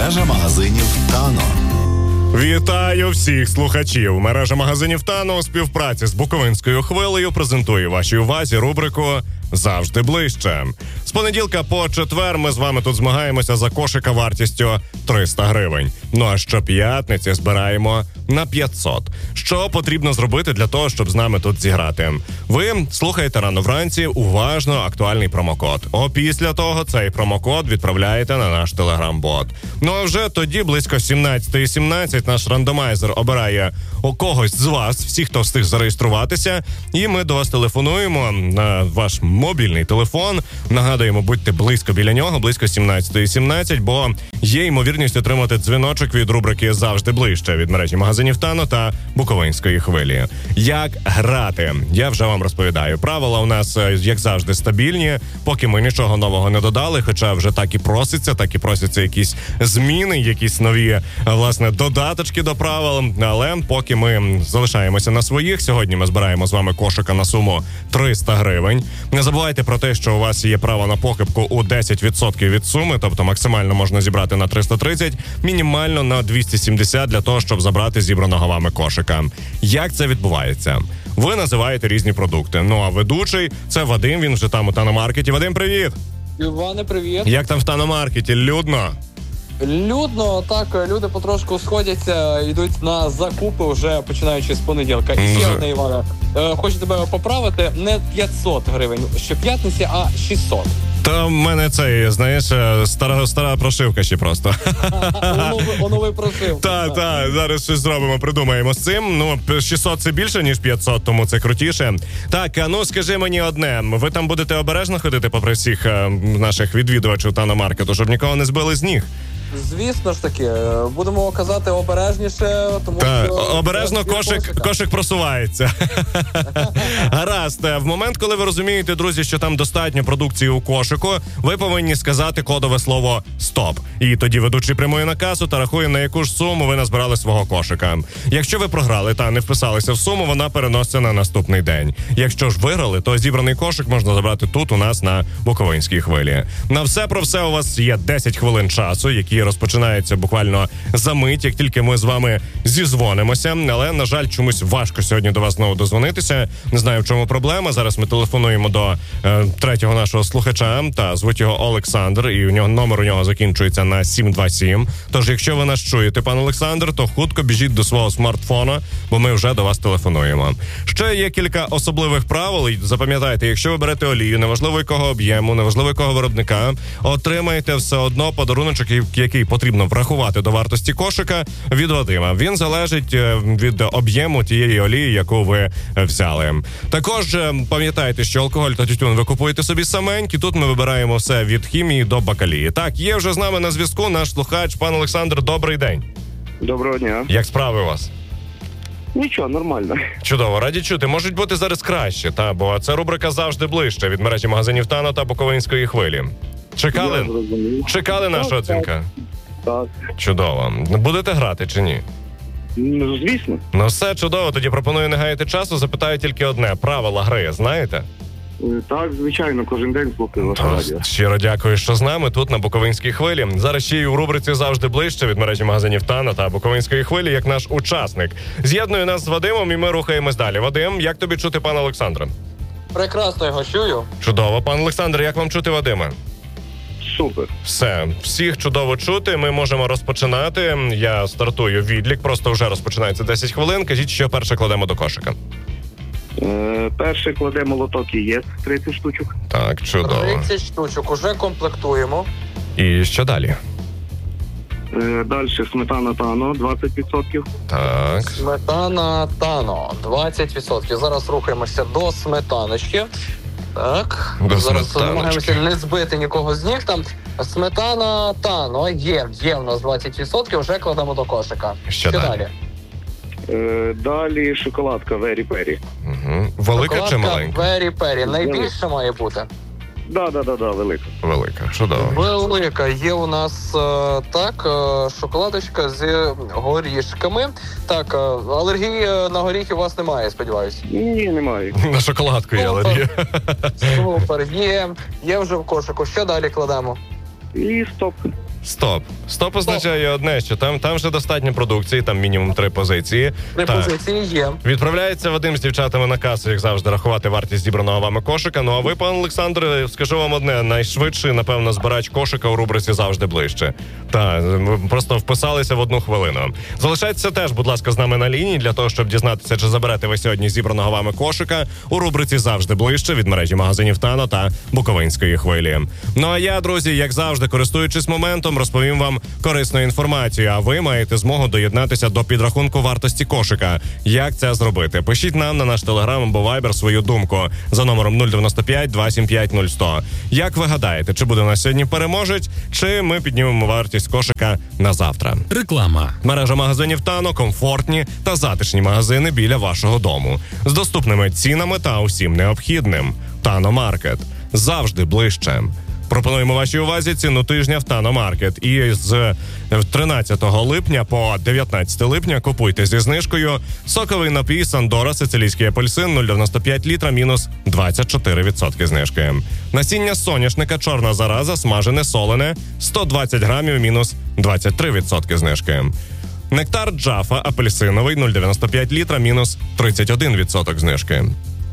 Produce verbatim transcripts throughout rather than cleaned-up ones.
Мережа магазинів «Тано». Вітаю всіх слухачів. Мережа магазинів «Тано» у співпраці з Буковинською хвилею презентує вашій увазі рубрику «Завжди ближче». З понеділка по четвер ми з вами тут змагаємося за кошика вартістю триста гривень. Ну а щоп'ятниці збираємо на п'ятсот. Що потрібно зробити для того, щоб з нами тут зіграти? Ви слухаєте рано вранці уважно актуальний промокод. Опісля того цей промокод відправляєте на наш телеграм-бот. Ну а вже тоді близько сімнадцята сімнадцять наш рандомайзер обирає у когось з вас, всіх, хто встиг зареєструватися, і ми до вас телефонуємо на ваш мобільний телефон. Нагадуємо, будьте близько біля нього, близько сімнадцята сімнадцять, бо є ймовірність отримати дзвіночок від рубрики «Завжди ближче» від мережі магазинів «Тано» та Буковинської хвилі. Як грати? Я вже вам розповідаю. Правила у нас, як завжди, стабільні, поки ми нічого нового не додали, хоча вже так і проситься, так і просяться якісь зміни, якісь нові, власне, додаточки до правил, але поки ми залишаємося на своїх, сьогодні ми збираємо з вами кошика на суму триста гривень. Не забувайте про те, що у вас є право на похибку у десять відсотків від суми, тобто максимально можна зібрати на триста тридцять, мінімально на двісті сімдесят для того, щоб забрати зібраного вами кошика. Як це відбувається? Ви називаєте різні продукти. Ну а ведучий – це Вадим, він вже там у Таномаркеті. Вадим, привіт! Іване, привіт! Як там в Таномаркеті? Людно? Людно, так, люди потрошку сходяться, йдуть на закупи вже починаючи з понеділка. І ще одне, Іване, е, хочу тебе поправити, не п'ятсот гривень щоп'ятниці, а шістсот. Та в мене цей, знаєш, стара, стара прошивка ще просто. Оновий прошивка. Так, так, зараз щось зробимо, придумаємо з цим. Ну, шістсот це більше, ніж п'ятсот, тому це крутіше. Так, ну скажи мені одне, ви там будете обережно ходити попри всіх е, наших відвідувачів Таномаркету, щоб нікого не збили з ніг? Звісно ж таки, будемо казати обережніше, тому так, що... обережно кошик, кошик просувається. Гаразд, в момент, коли ви розумієте, друзі, що там достатньо продукції у кошику, ви повинні сказати кодове слово «Стоп». І тоді ведучий прямує на касу та рахує, на яку ж суму ви назбирали свого кошика. Якщо ви програли та не вписалися в суму, вона переноситься на наступний день. Якщо ж виграли, то зібраний кошик можна забрати тут у нас на Буковинській хвилі. На все про все у вас є десять хвилин часу, які розпочинається буквально за мить, як тільки ми з вами зізвонимося. Але, на жаль, чомусь важко сьогодні до вас знову дозвонитися. Не знаю, в чому проблема. Зараз ми телефонуємо до е, третього нашого слухача, та звуть його Олександр, і у нього номер у нього закінчується на сім два сім. Тож, якщо ви нас чуєте, пан Олександр, то хутко біжіть до свого смартфона, бо ми вже до вас телефонуємо. Ще є кілька особливих правил. І запам'ятайте, якщо ви берете олію, неважливо якого об'єму, неважливо якого виробника, отримаєте все одно подаруночок, який потрібно врахувати до вартості кошика від Вадима. Він залежить від об'єму тієї олії, яку ви взяли. Також пам'ятайте, що алкоголь та тютюн ви купуєте собі саменькі. Тут ми вибираємо все від хімії до бакалії. Так, є вже з нами на зв'язку наш слухач, пан Олександр, добрий день. Доброго дня. Як справи у вас? Нічого, нормально. Чудово, раді чути. Можуть бути зараз краще, та, бо це рубрика «Завжди ближче» від мережі магазинів «Тано» та Буковинської хвилі. Чекали? Чекали нашого дзвінка? Так. Чудово. Будете грати чи ні? Ну, звісно. Ну все, чудово. Тоді пропоную не гаяти часу. Запитаю тільки одне. Правила гри знаєте? Так, звичайно, кожен день слухаю ваше радіо. Щиро дякую, що з нами тут на Буковинській хвилі. Зараз ще й у рубриці «Завжди ближче» від мережі магазинів «Тано» та Буковинської хвилі, як наш учасник. З'єднує нас з Вадимом, і ми рухаємось далі. Вадим, як тобі чути пана Олександра? Прекрасно його чую. Чудово. Пан Олександр, як вам чути Вадима? Супер. Все, всіх чудово чути, ми можемо розпочинати. Я стартую відлік, просто вже розпочинається десять хвилин. Кажіть, що перше кладемо до кошика. Е, перше кладемо лоток ЄС, тридцять штучок. Так, чудово. тридцять штучок, уже комплектуємо. І що далі? Е, далі сметана Тано, двадцять відсотків. Так. Сметана Тано, двадцять відсотків. Зараз рухаємося до сметаночки. Так, до зараз намагаємося не збити нікого з ніг. Там сметана Тано є, є в нас двадцять відсотків, вже кладемо до кошика. Що, що далі? далі? Е, далі шоколадка Very Perry. Угу. Велика шоколадка чи маленька? Very Perry, найбільше має бути. Да, да, да, да, велика. Велика, чудово. Велика. Є у нас е, так, е, шоколадочка з горішками. Так, е, алергії на горіхи у вас немає, сподіваюся? Ні, немає. На шоколадку є алергія. Супер, є. Є вже в кошику. Що далі кладемо? І стоп. Стоп. Стоп означає одне, що там, там вже достатньо продукції, там мінімум три позиції. Три Так. позиції є. Відправляється Вадим з дівчатами на касу, як завжди, рахувати вартість зібраного вами кошика. Ну а ви, пан Олександр, скажу вам одне, найшвидший, напевно, збирач кошика у рубриці «Завжди ближче». Так, ви просто вписалися в одну хвилину. Залишайтеся теж, будь ласка, з нами на лінії, для того, щоб дізнатися, чи заберете ви сьогодні зібраного вами кошика у рубриці «Завжди ближче» від мережі магазинів «Тано» та Буковинської хвилі. Ну а я, друзі, як завжди, користуючись моментом, розповім вам корисну інформацію, а ви маєте змогу доєднатися до підрахунку вартості кошика. Як це зробити? Пишіть нам на наш телеграм або вайбер свою думку за номером нуль дев'яносто п'ять два сім п'ять нуль сто. Як ви гадаєте, чи буде у нас сьогодні переможець, чи ми піднімемо вартість кошика на завтра? Реклама. Мережа магазинів «Тано» – комфортні та затишні магазини біля вашого дому. З доступними цінами та усім необхідним. «Тано Маркет». Завжди ближче. Пропонуємо вашій увазі ціну тижня в «Тано Маркет». І з тринадцятого липня по дев'ятнадцяте липня купуйте зі знижкою соковий напій «Сандора» сицилійський апельсин нуль дев'яносто п'ять літра мінус двадцять чотири відсотки знижки. Насіння соняшника «Чорна зараза» смажене солене сто двадцять грамів мінус двадцять три відсотки знижки. Нектар Джафа апельсиновий нуль дев'яносто п'ять літра мінус тридцять один відсоток знижки.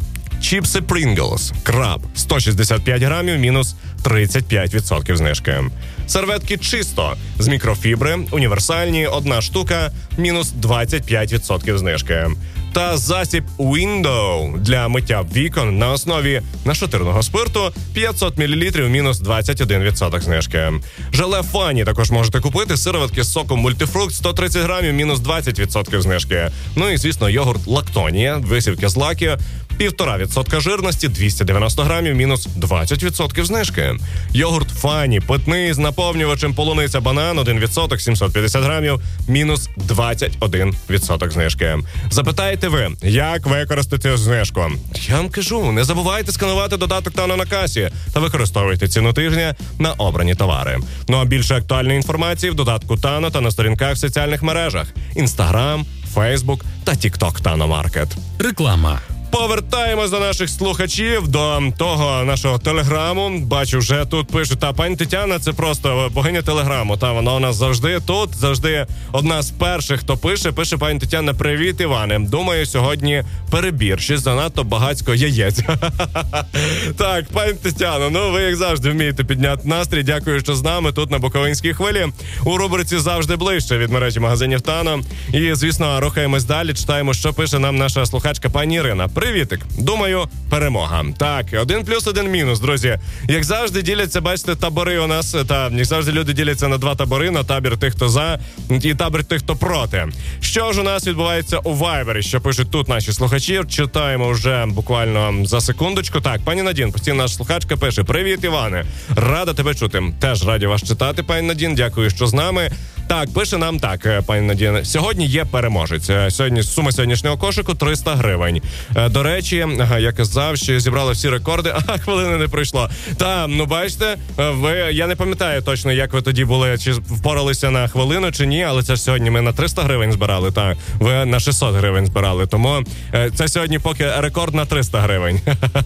Чіпси Pringles краб сто шістдесят п'ять грамів мінус тридцять п'ять відсотків знижки. Серветки Чисто з мікрофібри універсальні одна штука мінус двадцять п'ять відсотків знижки. Та засіб Window для миття вікон на основі нашатирного спирту п'ятсот мілілітрів мінус двадцять один відсоток знижки. Желе Фані також можете купити, сироватки з соком Мультифрукт сто тридцять грамів мінус двадцять відсотків знижки. Ну і, звісно, йогурт Лактонія, висівки з лаки, півтора відсотка жирності, двісті дев'яносто грамів, мінус двадцять відсотків знижки. Йогурт Фані, питний з наповнювачем полуниця банан, один відсоток, сімсот п'ятдесят грамів, мінус двадцять один відсоток знижки. Запитаєте ви, як використати знижку? Я вам кажу, не забувайте сканувати додаток «Тано» на касі та використовуйте ціну тижня на обрані товари. Ну а більше актуальної інформації в додатку «Тано» та на сторінках в соціальних мережах Інстаграм, Фейсбук та Тікток «Тано Маркет». Реклама. Повертаємось до наших слухачів, до того нашого телеграму. Бачу, вже тут пишуть, та пані Тетяна, це просто богиня телеграму. Та вона у нас завжди тут, завжди одна з перших, хто пише. Пише пані Тетяна: привіт, Іване. Думаю, сьогодні перебір, щось занадто багатько яєць. Так, пані Тетяна, ну ви як завжди вмієте підняти настрій. Дякую, що з нами тут на Буковинській хвилі. У рубриці «Завжди ближче» від мережі магазинів «Тано». І, звісно, рухаємось далі, читаємо, що пише нам наша слухачка пані Ірина. Привітик. Думаю, перемога. Так, один плюс, один мінус, друзі. Як завжди діляться, бачите, табори у нас, та, як завжди люди діляться на два табори, на табір тих, хто за, і табір тих, хто проти. Що ж у нас відбувається у Вайбері, що пишуть тут наші слухачі? Читаємо вже буквально за секундочку. Так, пані Надін, постійно наша слухачка пише: привіт, Іване. Рада тебе чути. Теж раді вас читати, пані Надін. Дякую, що з нами. Так, пише нам так, пані Надія. Сьогодні є переможець. Сьогодні сума сьогоднішнього кошику триста гривень. До речі, я казав, що зібрали всі рекорди, а хвилини не пройшло. Та, ну бачите, ви, я не пам'ятаю точно, як ви тоді були, чи впоралися на хвилину, чи ні, але це ж сьогодні ми на триста гривень збирали, так, ви на шістсот гривень збирали, тому це сьогодні поки рекорд на триста гривень.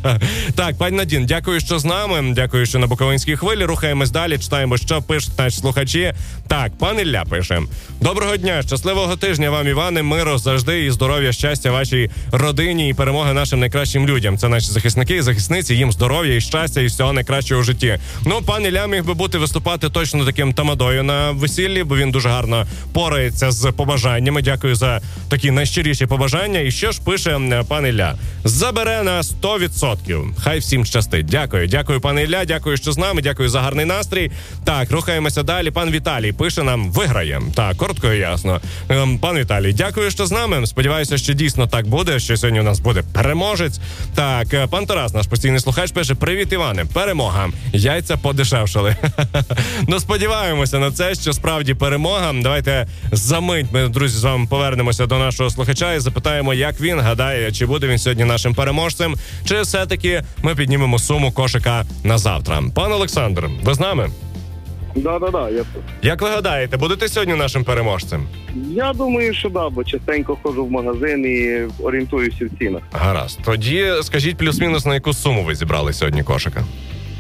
Так, пані Надін, дякую, що з нами, дякую, що на Буковинській хвилі. Рухаємось далі, читаємо, що пишуть наші слухачі. Так, пан Ілля пише: доброго дня, щасливого тижня вам, Іване, миру завжди і здоров'я, щастя вашій родині і перемоги нашим найкращим людям. Це наші захисники і захисниці, їм здоров'я і щастя і всього найкращого в житті. Ну, пан Ілля міг би бути виступати точно таким тамадою на весіллі, бо він дуже гарно порається з побажаннями. Дякую за такі найщиріші побажання. І що ж пише пан Ілля? Забере на сто відсотків. Хай всім щастить. Дякую. Дякую, пан Ілля, дякую, що з нами, дякую за гарний настрій. Так, рухаємося далі. Пан Віталій пише нам: виграє. Так, коротко і ясно. Пан Віталій, дякую, що з нами. Сподіваюся, що дійсно так буде, що сьогодні у нас буде переможець. Так, пан Тарас, наш постійний слухач, пише: привіт, Іване, перемога. Яйця подешевшали. Ну, сподіваємося на це, що справді перемога. Давайте за мить ми, друзі, з вами повернемося до нашого слухача і запитаємо, як він гадає, чи буде він сьогодні нашим переможцем, чи все-таки ми піднімемо суму кошика на завтра. Пан Олександр, ви з нами? Да-да-да, я тут. Як ви гадаєте, будете сьогодні нашим переможцем? Я думаю, що да, бо частенько ходжу в магазин і орієнтуюся в цінах. Гаразд. Тоді скажіть плюс-мінус, на яку суму ви зібрали сьогодні кошика?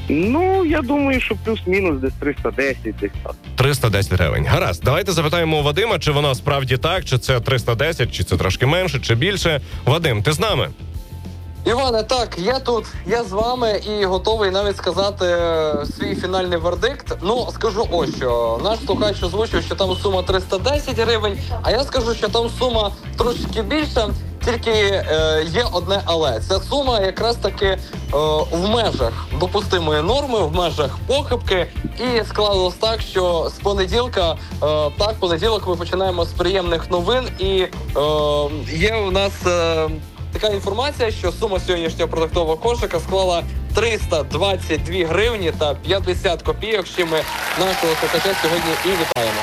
Ну, я думаю, що плюс-мінус десь триста десять, десь так. триста десять гривень. Гаразд, давайте запитаємо у Вадима, чи воно справді так, чи це триста десять, чи це трошки менше, чи більше. Вадим, ти з нами? Іване, так, я тут, я з вами і готовий навіть сказати свій фінальний вердикт. Ну, скажу ось що. Наш слухач озвучив, що там сума триста десять гривень, а я скажу, що там сума трошки більша, тільки е, є одне але. Ця сума якраз таки е, в межах допустимої норми, в межах похибки. І склалось так, що з понеділка, е, так, понеділок ми починаємо з приємних новин, і е, є у нас... Е, Така інформація, що сума сьогоднішнього продуктового кошика склала триста двадцять дві гривні та п'ятдесят копійок, з чим ми нашого слухача сьогодні і вітаємо.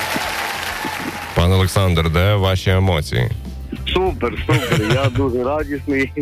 Пан Олександр, де ваші емоції? Супер, супер, я дуже радісний.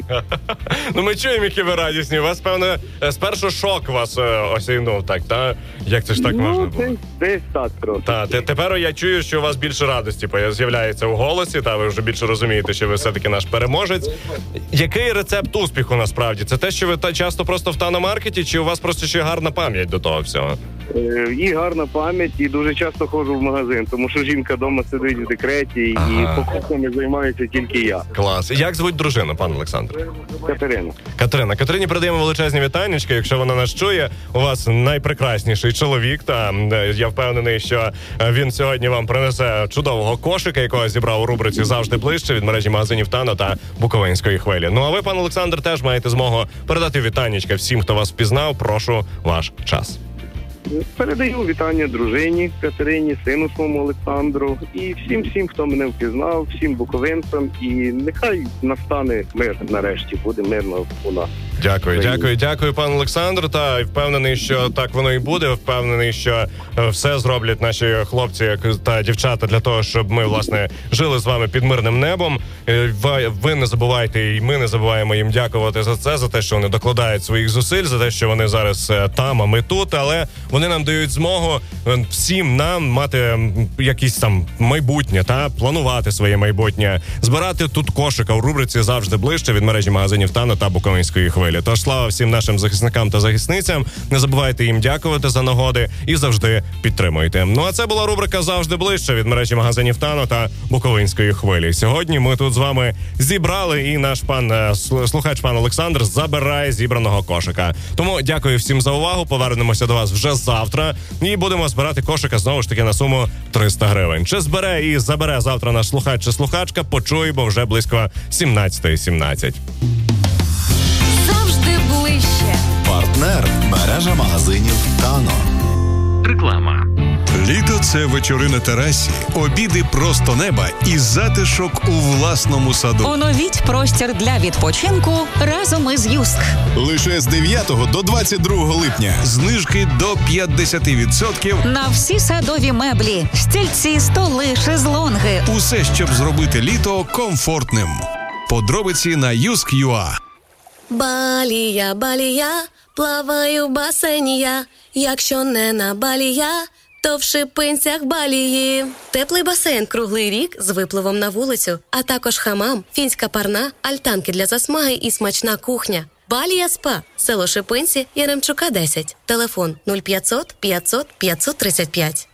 Ну, ми чуємо, які ви радісні. У вас, певно, спершу шок вас осінув, так, та? Як це ж так ну, можна було? Десь, десь так трохи. Та, те- тепер я чую, що у вас більше радості з'являється у голосі, та ви вже більше розумієте, що ви все-таки наш переможець. Який рецепт успіху насправді? Це те, що ви та часто просто в таномаркеті, чи у вас просто ще гарна пам'ять до того всього? Е, І гарна пам'ять, і дуже часто ходжу в магазин, тому що жінка вдома сидить в декреті, Ага. і покупками займаюся тільки я. Клас. Як звуть дружину, пан Олександр? Катерина. Катерина. Катерині передаємо величезні вітаннячки. Якщо вона нас чує, у вас найпрекрасніший чоловік. Та е, я впевнений, що е, він сьогодні вам принесе чудового кошика, якого зібрав у рубриці «Завжди ближче» від мережі магазинів «Тано» та Буковинської хвилі. Ну а ви, пан Олександр, теж маєте змогу передати вітаннячка всім, хто вас впізнав. Прошу, ваш час. Передаю вітання дружині Катерині, сину своєму Олександру і всім-всім, хто мене впізнав, всім буковинцям. І нехай настане мир нарешті, буде мирно у нас. Дякую, дякую, дякую, пан Олександр. Та впевнений, що так воно і буде. Впевнений, що е, все зроблять наші хлопці як- та дівчата для того, щоб ми, власне, жили з вами під мирним небом. Е, Ви, ви не забувайте, і ми не забуваємо їм дякувати за це, за те, що вони докладають своїх зусиль, за те, що вони зараз е, там, а ми тут. Але вони нам дають змогу е, всім нам мати м, якісь там майбутнє, та планувати своє майбутнє, збирати тут кошика у рубриці «Завжди ближче» від мережі магазинів «Тано» та Буковинської хвилі. Тож слава всім нашим захисникам та захисницям. Не забувайте їм дякувати за нагоди і завжди підтримуйте. Ну а це була рубрика «Завжди ближче» від мережі магазинів «Тано» та Буковинської хвилі. Сьогодні ми тут з вами зібрали, і наш пан е, слу- слухач пан Олександр забирає зібраного кошика. Тому дякую всім за увагу. Повернемося до вас вже завтра і будемо збирати кошика знову ж таки на суму триста гривень. Чи збере і забере завтра наш слухач чи слухачка, почуємо вже близько сімнадцята сімнадцять. Завжди ближче. Партнер мережа магазинів «Тано». Реклама. Літо – це вечори на терасі, обіди просто неба і затишок у власному саду. Оновіть простір для відпочинку разом із Юск. Лише з дев'ятого до двадцять другого липня. Знижки до п'ятдесят відсотків. На всі садові меблі, стільці, столи, шезлонги. Усе, щоб зробити літо комфортним. Подробиці на юск крапка ю а. Балія, балія, плаваю в басейні я. Якщо не на балія, то в Шипинцях балії. Теплий басейн круглий рік з випливом на вулицю, а також хамам, фінська парна, альтанки для засмаги і смачна кухня. Балія СПА. Село Шипинці, Яремчука, десять. Телефон нуль п'ятсот п'ятсот п'ятсот тридцять п'ять.